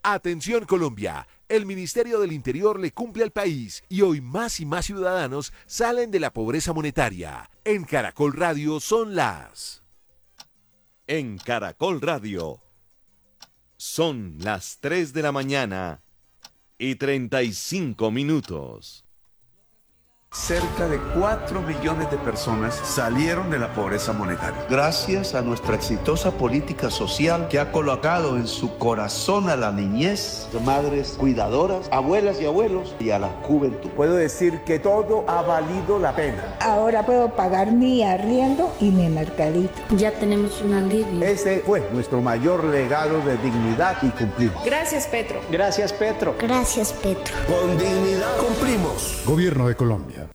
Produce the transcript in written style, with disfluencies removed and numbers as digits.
Atención Colombia, el Ministerio del Interior le cumple al país y hoy más y más ciudadanos salen de la pobreza monetaria. En Caracol Radio son las... En Caracol Radio son las 3 de la mañana y 35 minutos. Cerca de 4 millones de personas salieron de la pobreza monetaria. Gracias a nuestra exitosa política social que ha colocado en su corazón a la niñez, madres cuidadoras, abuelas y abuelos y a la juventud. Puedo decir que todo ha valido la pena. Ahora puedo pagar mi arriendo y mi mercadito. Ya tenemos un alivio. Ese fue nuestro mayor legado de dignidad y cumplir. Gracias, Petro. Gracias, Petro. Gracias, Petro. Con dignidad cumplimos. Gobierno de Colombia.